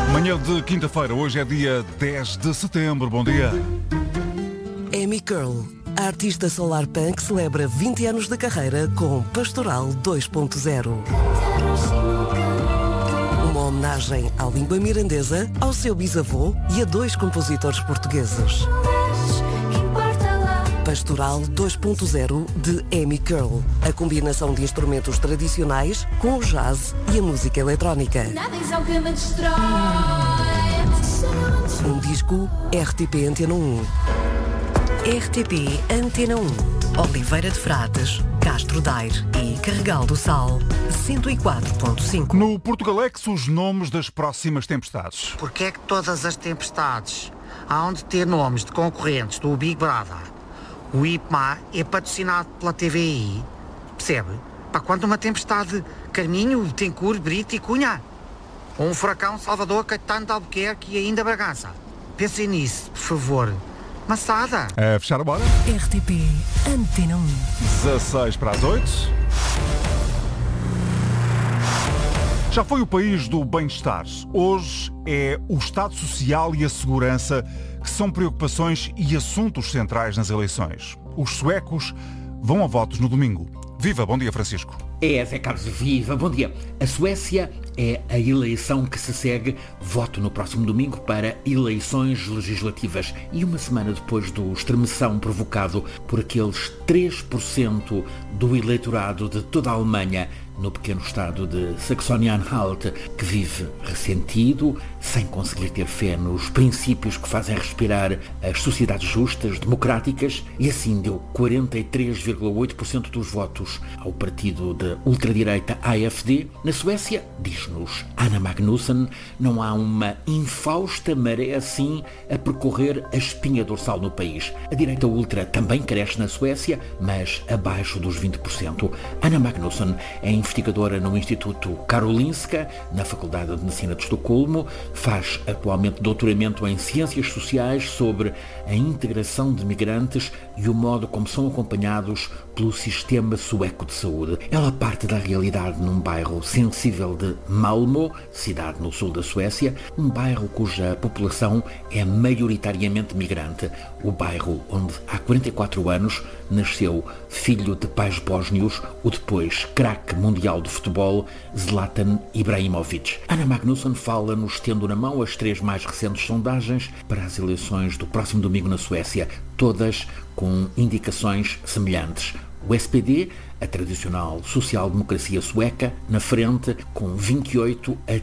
Manhã de quinta-feira, hoje é dia 10 de setembro. Bom dia. Amy Curl, a artista solar punk, celebra 20 anos de carreira com Pastoral 2.0. Uma homenagem à língua mirandesa, ao seu bisavô e a 2 compositores portugueses. Pastoral 2.0 de Amy Curl. A combinação de instrumentos tradicionais com o jazz e a música eletrónica. Um disco RTP Antena 1. RTP Antena 1. Oliveira de Frades, Castro Daire e Carregal do Sal. 104.5. No Portugalex, os nomes das próximas tempestades. Porquê é que todas as tempestades hão de ter nomes de concorrentes do Big Brother? O IPMA é patrocinado pela TVI, percebe? Para quando uma tempestade Carminho, Betancourt, Brito e Cunha. Ou um furacão Salvador, Caetano de Albuquerque e ainda Bragança. Pensem nisso, por favor. Maçada. A fechar a hora. RTP Antena 1. 16 para as 8. Já foi o país do bem-estar. Hoje é o Estado Social e a segurança que são preocupações e assuntos centrais nas eleições. Os suecos vão a votos no domingo. Viva, bom dia, Francisco. É, Zé Carlos, viva, bom dia. A Suécia é a eleição que se segue, voto no próximo domingo para eleições legislativas. E uma semana depois do estremeção provocado por aqueles 3% do eleitorado de toda a Alemanha no pequeno estado de Saxony-Anhalt, que vive ressentido, sem conseguir ter fé nos princípios que fazem respirar as sociedades justas, democráticas, e assim deu 43,8% dos votos ao partido de ultradireita AfD. Na Suécia, diz-nos Anna Magnusson, não há uma infausta maré assim a percorrer a espinha dorsal no país. A direita ultra também cresce na Suécia, mas abaixo dos 20%. Anna Magnusson é investigadora no Instituto Karolinska, na Faculdade de Medicina de Estocolmo, faz atualmente doutoramento em Ciências Sociais sobre a integração de migrantes e o modo como são acompanhados pelo sistema sueco de saúde. Ela parte da realidade num bairro sensível de Malmö, cidade no sul da Suécia, um bairro cuja população é maioritariamente migrante. O bairro onde há 44 anos nasceu filho de pais bósnios, o depois craque mundial de futebol Zlatan Ibrahimovic. Anna Magnusson fala-nos tendo na mão as 3 mais recentes sondagens para as eleições do próximo domingo na Suécia, todas com indicações semelhantes. O SPD, a tradicional social-democracia sueca, na frente com 28% a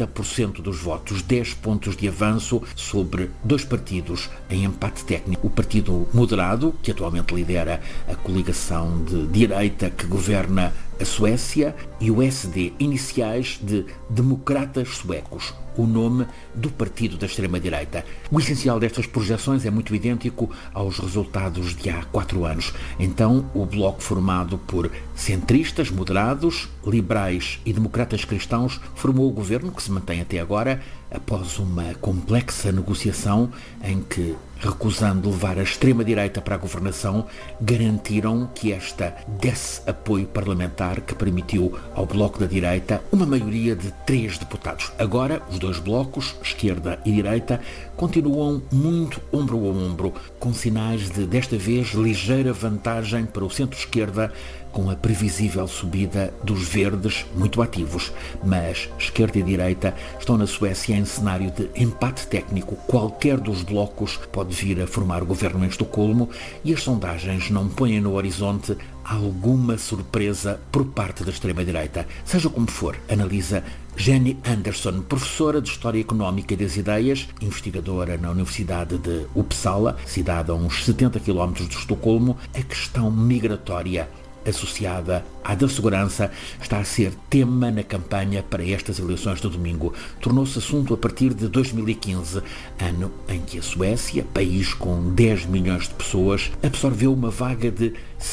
30% dos votos, 10 pontos de avanço sobre 2 partidos em empate técnico. O Partido Moderado, que atualmente lidera a coligação de direita que governa a Suécia, e o SD, iniciais de Democratas Suecos, o nome do partido da extrema-direita. O essencial destas projeções é muito idêntico aos resultados de há 4 anos. Então, o bloco formado por centristas, moderados, liberais e democratas cristãos formou o governo que se mantém até agora, após uma complexa negociação em que, recusando levar a extrema-direita para a governação, garantiram que esta desse apoio parlamentar que permitiu ao Bloco da Direita uma maioria de 3 deputados. Agora, os 2 blocos, esquerda e direita, continuam muito ombro a ombro, com sinais de, desta vez, ligeira vantagem para o centro-esquerda, com a previsível subida dos verdes muito ativos. Mas esquerda e direita estão na Suécia em cenário de empate técnico. Qualquer dos blocos pode vir a formar o governo em Estocolmo e as sondagens não põem no horizonte alguma surpresa por parte da extrema-direita. Seja como for, analisa Jenny Andersson, professora de História Económica e das Ideias, investigadora na Universidade de Uppsala, cidade a uns 70 km de Estocolmo. A questão migratória associada à da segurança está a ser tema na campanha para estas eleições do domingo. Tornou-se assunto a partir de 2015, ano em que a Suécia, país com 10 milhões de pessoas, absorveu uma vaga de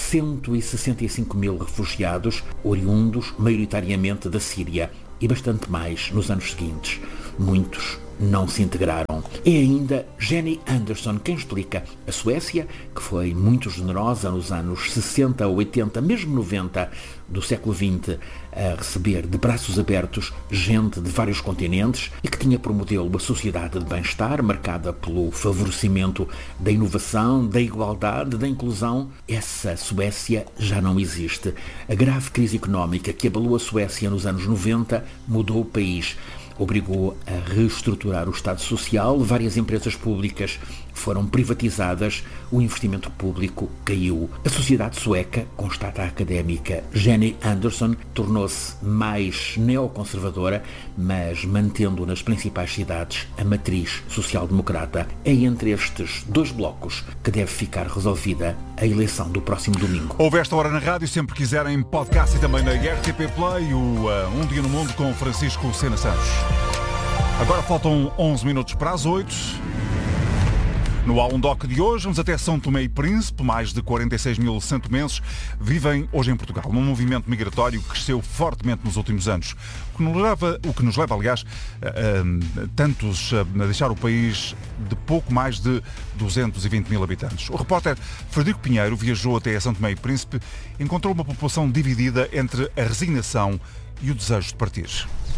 165 mil refugiados, oriundos maioritariamente da Síria, e bastante mais nos anos seguintes. muitos não se integraram. É ainda Jenny Andersson quem explica. A Suécia, que foi muito generosa nos anos 60, 80, mesmo 90 do século XX, a receber de braços abertos gente de vários continentes e que tinha por modelo uma sociedade de bem-estar marcada pelo favorecimento da inovação, da igualdade, da inclusão. Essa Suécia já não existe. A grave crise económica que abalou a Suécia nos anos 90 mudou o país. Obrigou a reestruturar o Estado Social, várias empresas públicas foram privatizadas, o investimento público caiu. A sociedade sueca, constata a académica Jenny Andersson, tornou-se mais neoconservadora, mas mantendo nas principais cidades a matriz social-democrata. É entre estes dois blocos que deve ficar resolvida a eleição do próximo domingo. Ouve esta hora na rádio, sempre quiserem, podcast e também na RTP Play, o Um Dia no Mundo com Francisco Sena Santos. Agora faltam 11 minutos para as 8. No A1 Doc de hoje, vamos até São Tomé e Príncipe. Mais de 46 mil santomenses vivem hoje em Portugal, num movimento migratório que cresceu fortemente nos últimos anos. O que nos leva, aliás, tantos a deixar o país de pouco mais de 220 mil habitantes. O repórter Frederico Pinheiro viajou até São Tomé e Príncipe e encontrou uma população dividida entre a resignação e o desejo de partir.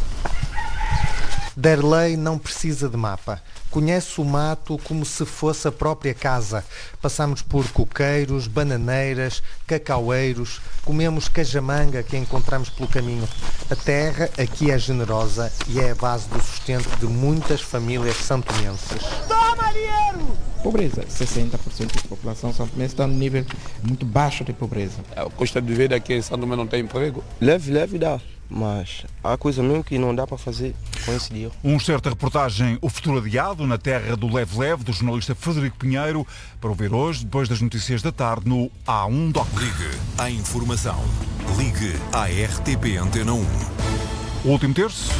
Derlei não precisa de mapa. Conhece o mato como se fosse a própria casa. Passamos por coqueiros, bananeiras, cacaueiros, comemos cajamanga que encontramos pelo caminho. A terra aqui é generosa e é a base do sustento de muitas famílias santomenses. Toma dinheiro! Pobreza. 60% da população santomense está num nível muito baixo de pobreza. A custa de vida aqui em São Tomé não tem emprego. Leve dá. Mas há coisa mesmo que não dá para fazer com esse dia. Um certo da reportagem O Futuro Adiado, na terra do Leve-Leve, do jornalista Frederico Pinheiro, para ouvir hoje, depois das notícias da tarde, no A1 Doc. Ligue à informação. Ligue à RTP Antena 1. O último terço.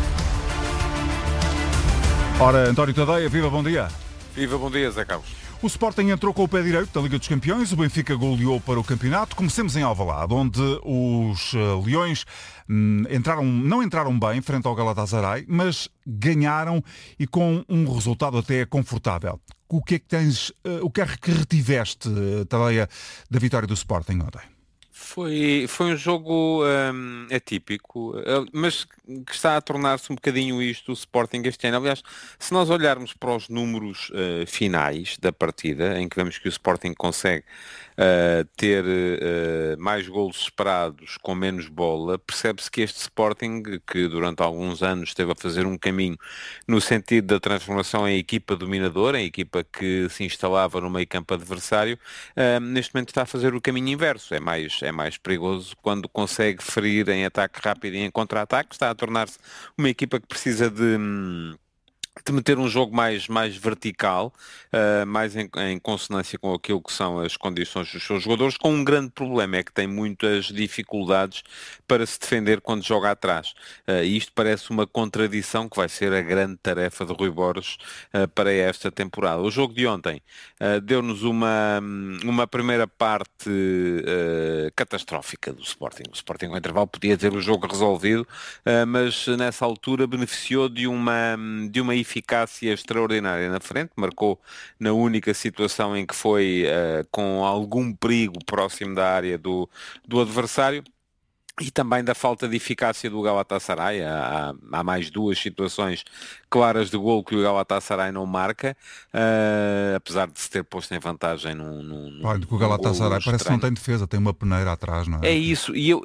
Ora, António Tadeia, viva, bom dia. Viva, bom dia, Zé Carlos. O Sporting entrou com o pé direito da Liga dos Campeões, o Benfica goleou para o campeonato. Comecemos em Alvalade, onde os Leões não entraram bem frente ao Galatasaray, mas ganharam e com um resultado até confortável. O que é que retiveste, Tadeia, da vitória do Sporting ontem? Foi um jogo atípico, mas que está a tornar-se um bocadinho isto o Sporting este ano. Aliás, se nós olharmos para os números finais da partida, em que vemos que o Sporting consegue ter mais golos esperados com menos bola, percebe-se que este Sporting, que durante alguns anos esteve a fazer um caminho no sentido da transformação em equipa dominadora, em equipa que se instalava no meio-campo adversário, neste momento está a fazer o caminho inverso. É mais perigoso quando consegue ferir em ataque rápido e em contra-ataque. Está a tornar-se uma equipa que precisa de meter um jogo mais vertical, mais em consonância com aquilo que são as condições dos seus jogadores, com um grande problema, é que tem muitas dificuldades para se defender quando joga atrás. E isto parece uma contradição que vai ser a grande tarefa de Rui Borges para esta temporada. O jogo de ontem deu-nos uma primeira parte catastrófica do Sporting. O Sporting no intervalo podia ter o jogo resolvido, mas nessa altura beneficiou de uma eficácia extraordinária na frente, marcou na única situação em que foi com algum perigo próximo da área do adversário. E também da falta de eficácia do Galatasaray. Há mais duas situações claras de golo que o Galatasaray não marca, apesar de se ter posto em vantagem o Galatasaray parece que não tem defesa, tem uma peneira atrás, não é? É isso, e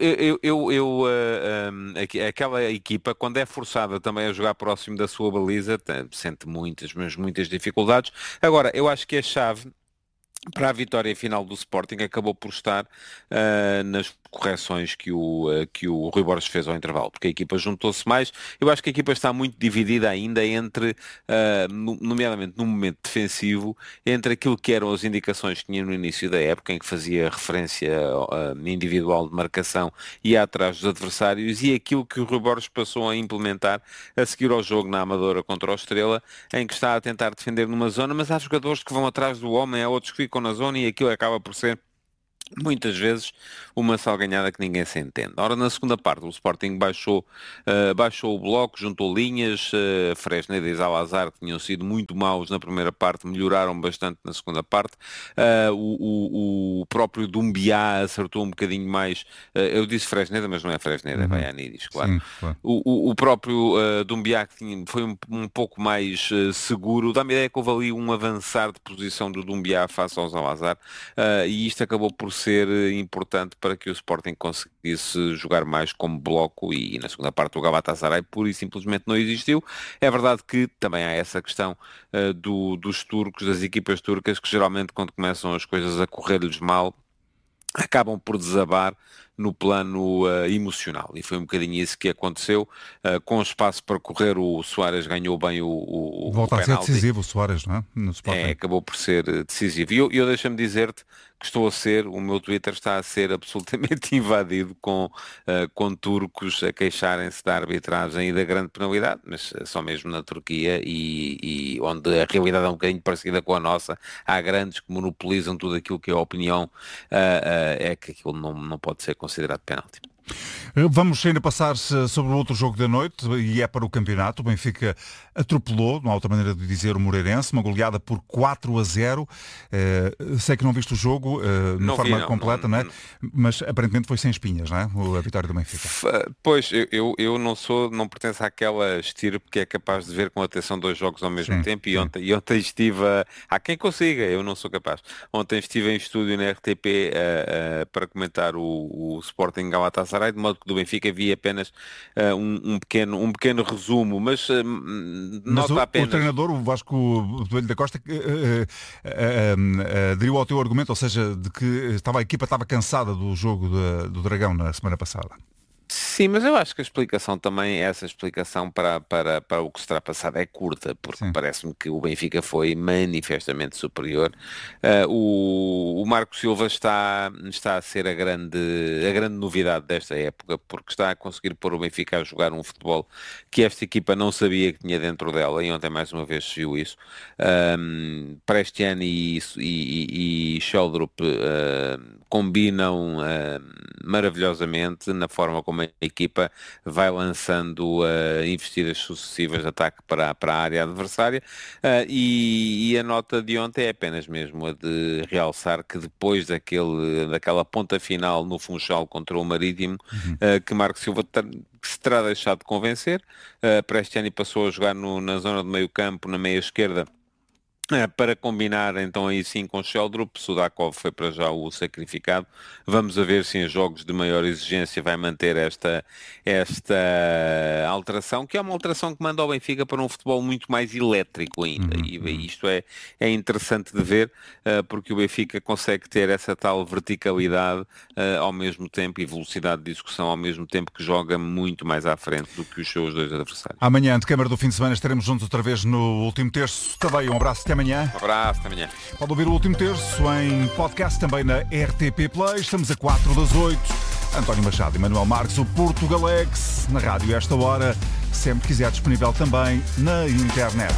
aquela equipa, quando é forçada também a jogar próximo da sua baliza, sente muitas dificuldades. Agora, eu acho que a chave para a vitória final do Sporting acabou por estar nas correções que o Rui Borges fez ao intervalo, porque a equipa juntou-se mais. Eu acho que a equipa está muito dividida ainda entre, nomeadamente no momento defensivo, entre aquilo que eram as indicações que tinha no início da época, em que fazia referência individual de marcação e atrás dos adversários, e aquilo que o Rui Borges passou a implementar a seguir ao jogo na Amadora contra o Estrela, em que está a tentar defender numa zona, mas há jogadores que vão atrás do homem, há outros que ficam na zona, e aquilo acaba por ser muitas vezes uma salganhada que ninguém se entende. Ora, na segunda parte, o Sporting baixou o bloco, juntou linhas, Fresneda e Zalazar, que tinham sido muito maus na primeira parte, melhoraram bastante na segunda parte. O próprio Doumbia acertou um bocadinho mais, eu disse Fresneda, mas não é Fresneda, é Baianidis, claro. Sim, claro. O próprio Doumbia que foi um pouco mais seguro, dá-me a ideia que houve ali um avançar de posição do Doumbia face ao Zalazar, e isto acabou por ser importante para que o Sporting conseguisse jogar mais como bloco, e na segunda parte o Galatasaray pura e simplesmente não existiu. É verdade que também há essa questão dos turcos, das equipas turcas, que geralmente quando começam as coisas a correr-lhes mal, acabam por desabar no plano emocional, e foi um bocadinho isso que aconteceu. Com espaço para correr, o Suárez ganhou bem o volta a ser penalti. decisivo o Suárez, não é? No Sporting. Acabou por ser decisivo. E eu deixa-me dizer-te que o meu Twitter está a ser absolutamente invadido com turcos a queixarem-se da arbitragem e da grande penalidade, mas só mesmo na Turquia, e onde a realidade é um bocadinho parecida com a nossa. Há grandes que monopolizam tudo aquilo que é a opinião, é que aquilo não pode ser considerado penalti. Vamos ainda passar sobre o outro jogo da noite, e é para o campeonato. O Benfica atropelou, não há outra maneira de dizer, o Moreirense, uma goleada por 4-0. Sei que não viste o jogo de forma completa, não é? Mas aparentemente foi sem espinhas, não é? A vitória do Benfica. Pois, eu não pertenço àquela estirpe que é capaz de ver com atenção 2 jogos ao mesmo tempo, e ontem estive há quem consiga, eu não sou capaz. Ontem estive em estúdio na RTP para comentar o Sporting Galatasaray, de modo que do Benfica vi apenas um pequeno resumo, mas nota apenas... O treinador, o Vasco Duelho da Costa, aderiu ao teu argumento, ou seja, de que a equipa estava cansada do jogo do Dragão na semana passada. Sim, mas eu acho que a explicação também, essa explicação para o que se terá passado é curta, porque parece-me que o Benfica foi manifestamente superior. O Marco Silva está a ser a grande novidade desta época, porque está a conseguir pôr o Benfica a jogar um futebol que esta equipa não sabia que tinha dentro dela, e ontem mais uma vez se viu isso. Prestiani e Sheldrup combinam maravilhosamente na forma como a equipa vai lançando investidas sucessivas de ataque para a área adversária, e a nota de ontem é apenas mesmo a de realçar que depois daquela ponta final no Funchal contra o Marítimo, que Marco Silva se terá deixado de convencer. Prestiani passou a jogar na zona do meio campo, na meia esquerda, para combinar então aí sim com Sheldrup. Sudakov foi para já o sacrificado. Vamos a ver se em jogos de maior exigência vai manter esta alteração, que é uma alteração que manda ao Benfica para um futebol muito mais elétrico ainda. E isto é interessante de ver, porque o Benfica consegue ter essa tal verticalidade ao mesmo tempo, e velocidade de execução ao mesmo tempo, que joga muito mais à frente do que os seus 2 adversários. Amanhã, de Câmara do fim de semana, estaremos juntos outra vez no último terço. Também um abraço, até amanhã. Um abraço, até amanhã. Pode ouvir o último terço em podcast, também na RTP Play. Estamos a 4:08. António Machado e Manuel Marques, o Portugalex, na rádio esta hora, sempre quiser, disponível também na internet.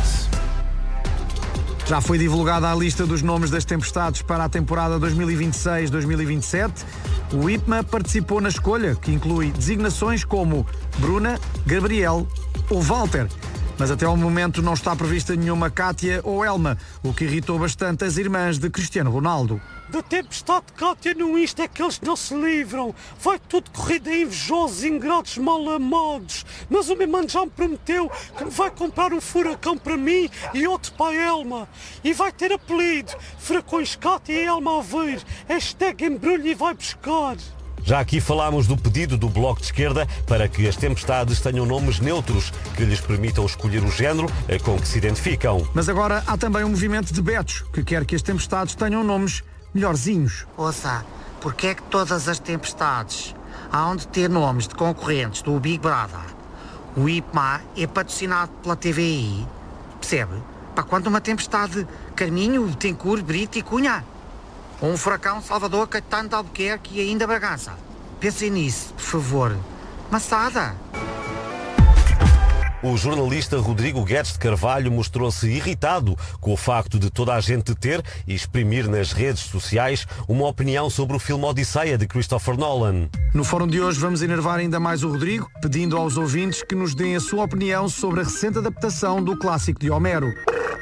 Já foi divulgada a lista dos nomes das tempestades para a temporada 2026-2027. O IPMA participou na escolha, que inclui designações como Bruna, Gabriel ou Walter. Mas até ao momento não está prevista nenhuma Kátia ou Elma, o que irritou bastante as irmãs de Cristiano Ronaldo. Da tempestade de Kátia no Insta é que eles não se livram. Vai tudo corrido a invejosos, ingratos, mal amados. Mas o meu mano já me prometeu que me vai comprar um furacão para mim e outro para a Elma. E vai ter apelido: Furacões Kátia e Elma a ver. #embrulho e vai buscar. Já aqui falámos do pedido do Bloco de Esquerda para que as tempestades tenham nomes neutros que lhes permitam escolher o género com que se identificam. Mas agora há também um movimento de betos que quer que as tempestades tenham nomes melhorzinhos. Ouça, porque é que todas as tempestades hão de ter nomes de concorrentes do Big Brother? O IPMA é patrocinado pela TVI, percebe? Para quando uma tempestade Carminho, Betancourt, Brito e Cunha. Ou um furacão Salvador, Caetano de Albuquerque e ainda Bragança. Pensem nisso, por favor. Maçada. O jornalista Rodrigo Guedes de Carvalho mostrou-se irritado com o facto de toda a gente ter e exprimir nas redes sociais uma opinião sobre o filme Odisseia de Christopher Nolan. No fórum de hoje vamos enervar ainda mais o Rodrigo, pedindo aos ouvintes que nos deem a sua opinião sobre a recente adaptação do clássico de Homero.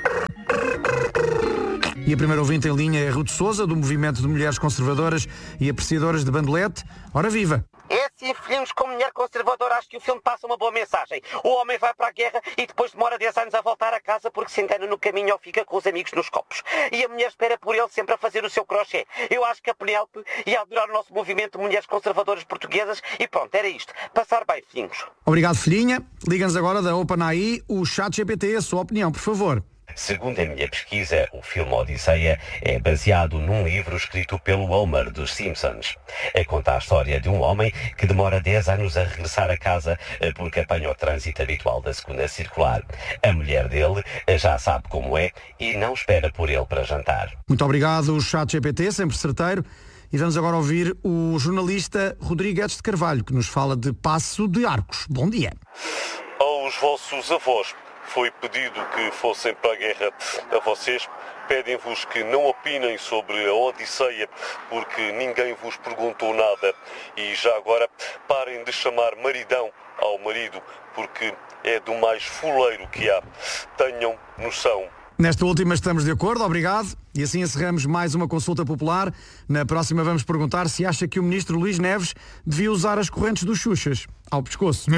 E a primeira ouvinte em linha é Ruth Sousa, do Movimento de Mulheres Conservadoras e Apreciadoras de Bandolete. Ora viva! Sim, filhos, como mulher conservadora, acho que o filme passa uma boa mensagem. O homem vai para a guerra e depois demora 10 anos a voltar a casa porque se engana no caminho ou fica com os amigos nos copos. E a mulher espera por ele sempre a fazer o seu crochê. Eu acho que a Penélope ia adorar o nosso movimento de mulheres conservadoras portuguesas e pronto, era isto. Passar bem, filhinhos. Obrigado, filhinha. Liga-nos agora da OpenAI, o ChatGPT, a sua opinião, por favor. Segundo a minha pesquisa, o filme Odisseia é baseado num livro escrito pelo Homer dos Simpsons. Conta a história de um homem que demora 10 anos a regressar a casa porque apanha o trânsito habitual da segunda circular. A mulher dele já sabe como é e não espera por ele para jantar. Muito obrigado, ChatGPT, sempre certeiro. E vamos agora ouvir o jornalista Rodrigo Guedes de Carvalho, que nos fala de Paço de Arcos. Bom dia. Aos vossos avós foi pedido que fossem para a guerra. A vocês pedem-vos que não opinem sobre a Odisseia porque ninguém vos perguntou nada. E já agora parem de chamar maridão ao marido porque é do mais fuleiro que há. Tenham noção. Nesta última estamos de acordo, obrigado. E assim encerramos mais uma consulta popular. Na próxima vamos perguntar se acha que o ministro Luís Neves devia usar as correntes dos Xuxas ao pescoço.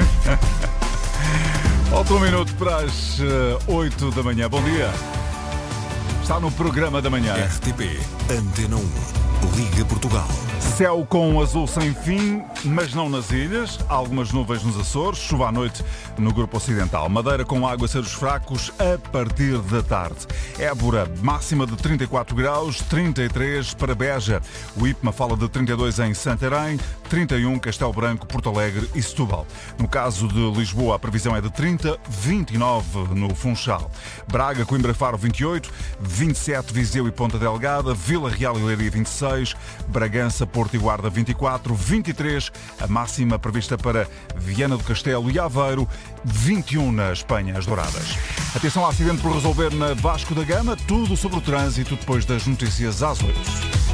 Falta um minuto para as 8 da manhã. Bom dia. Está no programa da manhã. RTP Antena 1. Liga Portugal. Céu com azul sem fim, mas não nas ilhas. Algumas nuvens nos Açores, chuva à noite no Grupo Ocidental. Madeira com aguaceiros fracos a partir da tarde. Évora, máxima de 34 graus, 33 para Beja. O IPMA fala de 32 em Santarém, 31 Castelo Branco, Porto Alegre e Setúbal. No caso de Lisboa, a previsão é de 30, 29 no Funchal. Braga, Coimbra, Faro 28, 27 Viseu e Ponta Delgada, Vila Real e Leiria 26, Bragança, Porto e Guarda 24, 23 a máxima prevista para Viana do Castelo e Aveiro, 21 na Espanha, as Douradas. Atenção ao acidente por resolver na Vasco da Gama, tudo sobre o trânsito depois das notícias às 8.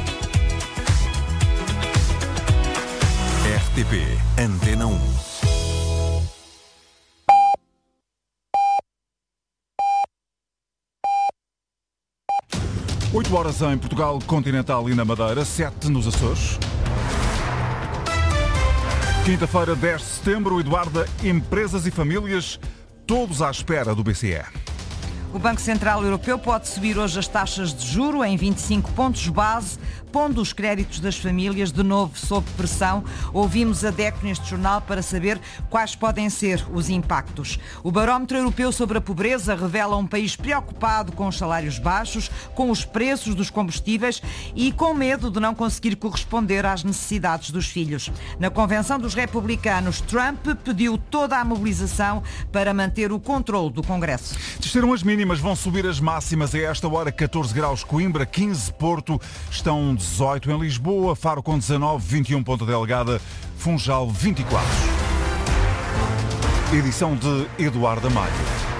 RTP Antena 1. Oito horas em Portugal continental e na Madeira, 7 nos Açores. Quinta-feira, 10 de setembro, Eduarda, empresas e famílias, todos à espera do BCE. O Banco Central Europeu pode subir hoje as taxas de juro em 25 pontos base, pondo os créditos das famílias de novo sob pressão. Ouvimos a DECO neste jornal para saber quais podem ser os impactos. O Barómetro Europeu sobre a Pobreza revela um país preocupado com os salários baixos, com os preços dos combustíveis e com medo de não conseguir corresponder às necessidades dos filhos. Na Convenção dos Republicanos, Trump pediu toda a mobilização para manter o controle do Congresso. Desceram as mínimas, vão subir as máximas. A esta hora, 14 graus Coimbra, 15 Porto, estão 18 em Lisboa, Faro com 19, 21 Ponta Delgada, Funchal 24. Edição de Eduardo Amaio.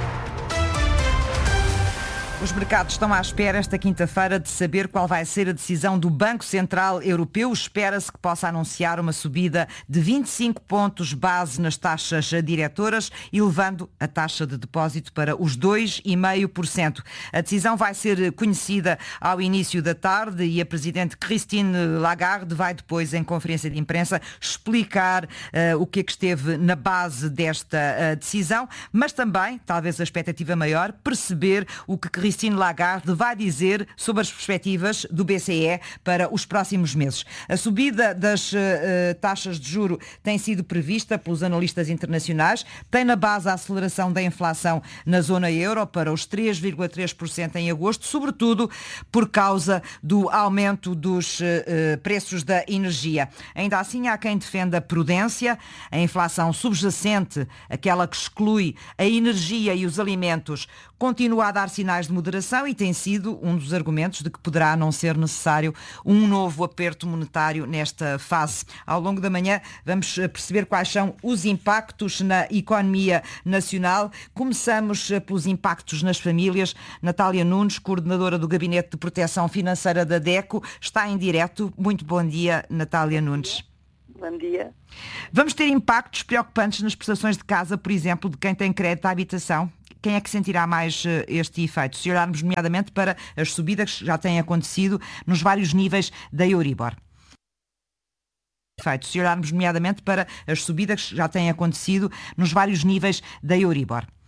Os mercados estão à espera esta quinta-feira de saber qual vai ser a decisão do Banco Central Europeu. Espera-se que possa anunciar uma subida de 25 pontos base nas taxas diretoras, elevando a taxa de depósito para os 2,5%. A decisão vai ser conhecida ao início da tarde e a Presidente Christine Lagarde vai depois, em conferência de imprensa, explicar o que é que esteve na base desta decisão, mas também, talvez a expectativa maior, perceber o que Christine Lagarde vai dizer sobre as perspectivas do BCE para os próximos meses. A subida das taxas de juro tem sido prevista pelos analistas internacionais, tem na base a aceleração da inflação na zona euro para os 3,3% em agosto, sobretudo por causa do aumento dos preços da energia. Ainda assim, há quem defenda a prudência, a inflação subjacente, aquela que exclui a energia e os alimentos, continua a dar sinais de moderação e tem sido um dos argumentos de que poderá não ser necessário um novo aperto monetário nesta fase. Ao longo da manhã vamos perceber quais são os impactos na economia nacional. Começamos pelos impactos nas famílias. Natália Nunes, coordenadora do Gabinete de Proteção Financeira da DECO, está em direto. Muito bom dia, Natália Nunes. Bom dia. Vamos ter impactos preocupantes nas prestações de casa, por exemplo, de quem tem crédito à habitação? Quem é que sentirá mais este efeito? Se olharmos nomeadamente para as subidas que já têm acontecido nos vários níveis da Euribor. Se olharmos nomeadamente para as subidas que já têm acontecido nos vários níveis da Euribor.